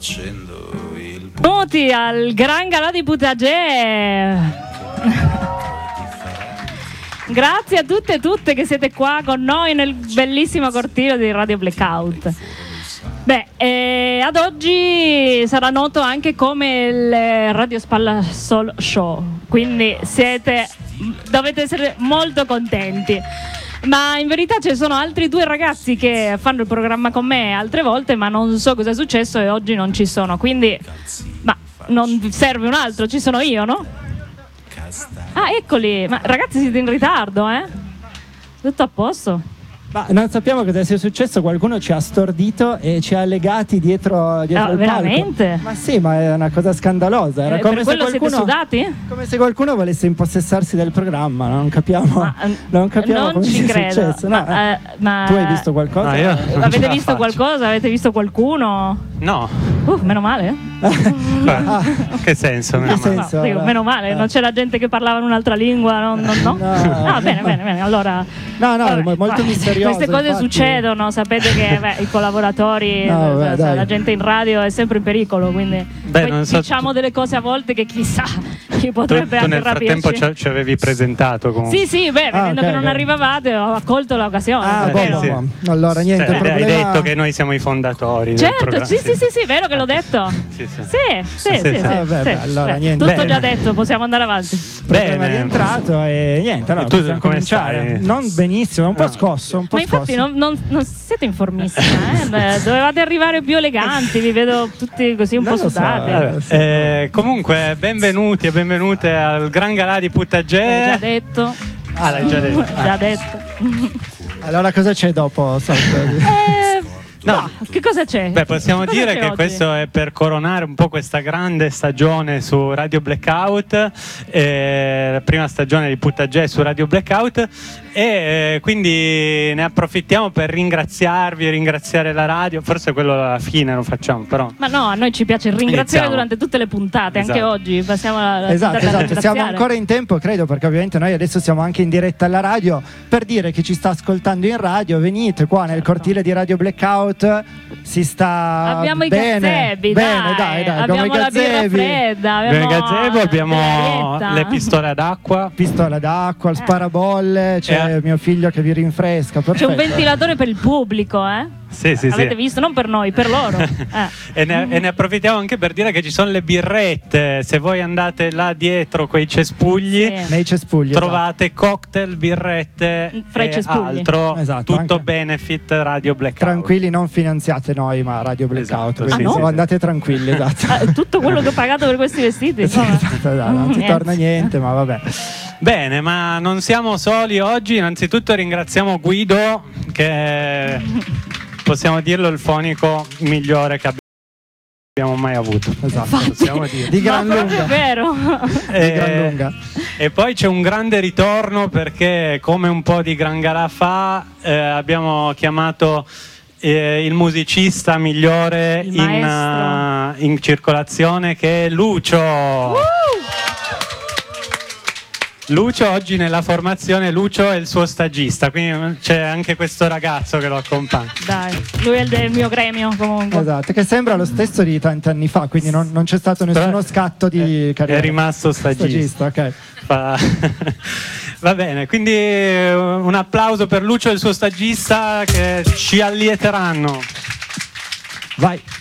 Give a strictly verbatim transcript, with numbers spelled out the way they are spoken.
accendo il Benvenuti al Gran Galà di Putagè. Grazie a tutte e tutte che siete qua con noi nel bellissimo cortile di Radio Blackout. Beh, eh, ad oggi sarà noto anche come il Radio Spalla Sol Show, quindi siete, dovete essere molto contenti. Ma in verità ci sono altri due ragazzi che fanno il programma con me altre volte, ma non so cosa è successo e oggi non ci sono, quindi ma non serve un altro, ci sono io, no? Ah, eccoli, ma ragazzi siete in ritardo, eh? Tutto a posto? Ma non sappiamo cosa sia successo, qualcuno ci ha stordito e ci ha legati dietro, dietro Ah, il veramente? palco. Ma sì, ma è una cosa scandalosa. Era Eh, come per se quello siete qualcuno, sudati? come se qualcuno volesse impossessarsi del programma, non capiamo, Ma, non capiamo non come ci sia credo. successo. No, Ma, eh, ma- tu hai visto qualcosa? No, io- Non ce Avete la visto faccio. qualcosa? Avete visto qualcuno? No, Uh, meno male. Ah, che senso? in che No, ma- senso? No, dico, Eh. meno male, non c'era gente che parlava in un'altra lingua, no? no, no? No. Ah, bene, bene, bene. Allora, No, no, vabbè, è molto vabbè. misterioso. Queste cose infatti. succedono, sapete che beh, i collaboratori, No, vabbè, eh, dai. la gente in radio è sempre in pericolo, quindi Beh, poi non so- diciamo delle cose a volte che chissà chi Tu, potrebbe tu anche nel frattempo rapirci. ci, ci avevi presentato comunque. Sì, sì, beh, Ah, vedendo ok, che non ok. arrivavate ho accolto l'occasione. Ah, Eh, boh, sì, boh, sì. boh. Allora, niente, Cioè, il hai problema... detto che noi siamo i fondatori del Certo, programma. sì, sì, sì, sì, vero che l'ho detto. Sì, sì. Sì, sì, sì, Sì, sì, sì. Ah, vabbè, sì, beh, allora, sì. niente. Tutto Bene. già detto, possiamo andare avanti. Il problema è Bene. rientrato e niente, allora E tu possiamo come cominciare. stai? Non benissimo, un po' No. scosso, un po' Ma infatti scosso. non, non- non siete informissimi, eh? Beh, dovevate arrivare più eleganti, vi vedo tutti così un Non po' lo so, sudati. Vabbè, sì. eh, comunque, benvenuti e benvenute al Gran Galà di L'ho già Putagè. detto. Ah, l'hai già detto. Già detto. Allora cosa c'è dopo? Salto? Eh, No. no, che cosa c'è? Beh, possiamo Cosa dire c'è che oggi? questo è per coronare un po' questa grande stagione su Radio Blackout, eh, la prima stagione di Putagè su Radio Blackout, e eh, quindi ne approfittiamo per ringraziarvi, ringraziare la radio, forse quello alla fine lo facciamo, però Ma no, a noi ci piace ringraziare Iniziamo. durante tutte le puntate, anche Esatto. oggi passiamo alla Esatto, puntata da esatto, siamo ringraziare. ancora in tempo, credo, perché ovviamente noi adesso siamo anche in diretta alla radio per dire che ci sta ascoltando in radio, venite qua nel cortile di Radio Blackout, si sta Abbiamo bene, i gazebi, bene, dai, dai, dai, abbiamo i la birra gazebi, fredda, abbiamo abbiamo, il gazebo, abbiamo l'arietta. le pistole ad acqua. pistola d'acqua, il Eh. sparabolle, c'è Eh. mio figlio che vi rinfresca, C'è un perfetto. ventilatore per il pubblico, eh? Sì, sì, Avete sì. visto? Non per noi, per loro. Eh. E ne, e ne approfittiamo anche per dire che ci sono le birrette, se voi andate là dietro quei cespugli, Sì. Nei cespugli, trovate cocktail, birrette Fra i e cespugli. altro, Esatto, tutto anche- benefit Radio Blackout. tranquilli, non finanziate noi ma Radio Blackout, Esatto, quindi sì, sì, andate tranquilli, esatto. Ah, tutto quello che ho pagato per questi vestiti. Sì, insomma. esatto, dai, non ti Niente. torna niente, ma vabbè. Bene, ma non siamo soli oggi, innanzitutto ringraziamo Guido, che possiamo dirlo il fonico migliore che abbiamo mai avuto. Esatto, possiamo dire. Di gran Ma proprio lunga. vero. Di gran lunga. E poi c'è un grande ritorno perché, come un po' di Gran Galà fa, eh, abbiamo chiamato eh, il musicista migliore Il in, maestro. eh, in circolazione, che è Lucio. Uh! Lucio oggi nella formazione, Lucio è il suo stagista, quindi c'è anche questo ragazzo che lo accompagna. Dai, lui è il del mio gremio comunque. Esatto, che sembra lo stesso di tanti anni fa, quindi non, non c'è stato nessuno Però scatto di è, carriera. è rimasto stagista. Stagista, ok. Fa- Va bene, quindi eh, un applauso per Lucio e il suo stagista che ci allieteranno. Vai.